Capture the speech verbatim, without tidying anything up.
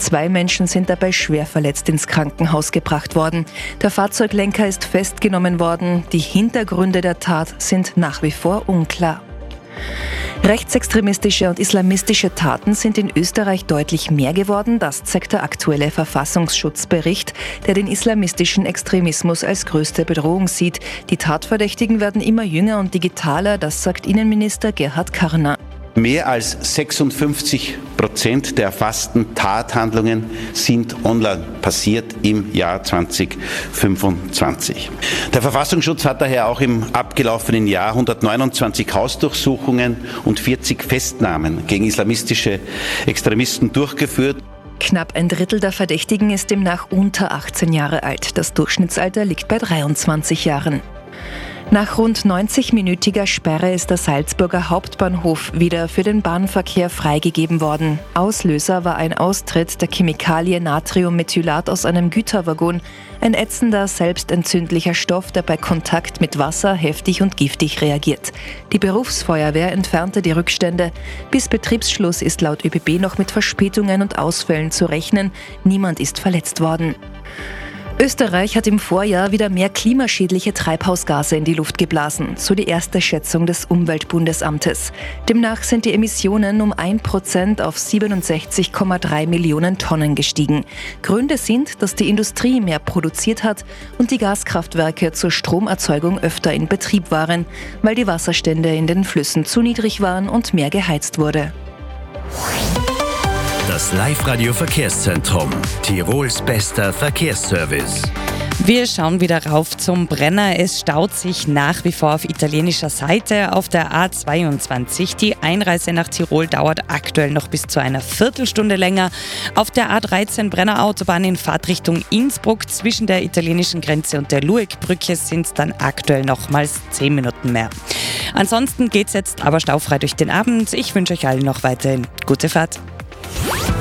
Zwei Menschen sind dabei schwer verletzt ins Krankenhaus gebracht worden. Der Fahrzeuglenker ist festgenommen worden. Die Hintergründe der Tat sind nach wie vor unklar. Rechtsextremistische und islamistische Taten sind in Österreich deutlich mehr geworden. Das zeigt der aktuelle Verfassungsschutzbericht, der den islamistischen Extremismus als größte Bedrohung sieht. Die Tatverdächtigen werden immer jünger und digitaler, das sagt Innenminister Gerhard Karner. Mehr als sechsundfünfzig Prozent der erfassten Tathandlungen sind online passiert im Jahr zweitausendfünfundzwanzig. Der Verfassungsschutz hat daher auch im abgelaufenen Jahr hundertneunundzwanzig Hausdurchsuchungen und vierzig Festnahmen gegen islamistische Extremisten durchgeführt. Knapp ein Drittel der Verdächtigen ist demnach unter achtzehn Jahre alt. Das Durchschnittsalter liegt bei dreiundzwanzig Jahren. Nach rund neunzig-minütiger Sperre ist der Salzburger Hauptbahnhof wieder für den Bahnverkehr freigegeben worden. Auslöser war ein Austritt der Chemikalie Natriummethylat aus einem Güterwaggon, ein ätzender, selbstentzündlicher Stoff, der bei Kontakt mit Wasser heftig und giftig reagiert. Die Berufsfeuerwehr entfernte die Rückstände. Bis Betriebsschluss ist laut ÖBB noch mit Verspätungen und Ausfällen zu rechnen. Niemand ist verletzt worden. Österreich hat im Vorjahr wieder mehr klimaschädliche Treibhausgase in die Luft geblasen, so die erste Schätzung des Umweltbundesamtes. Demnach sind die Emissionen um ein Prozent auf siebenundsechzig Komma drei Millionen Tonnen gestiegen. Gründe sind, dass die Industrie mehr produziert hat und die Gaskraftwerke zur Stromerzeugung öfter in Betrieb waren, weil die Wasserstände in den Flüssen zu niedrig waren und mehr geheizt wurde. Das Live-Radio-Verkehrszentrum, Tirols bester Verkehrsservice. Wir schauen wieder rauf zum Brenner. Es staut sich nach wie vor auf italienischer Seite. Auf der A zweiundzwanzig. Die Einreise nach Tirol dauert aktuell noch bis zu einer Viertelstunde länger. Auf der A dreizehn Brenner Autobahn in Fahrtrichtung Innsbruck zwischen der italienischen Grenze und der Luegbrücke sind es dann aktuell nochmals zehn Minuten mehr. Ansonsten geht's jetzt aber staufrei durch den Abend. Ich wünsche euch allen noch weiterhin gute Fahrt.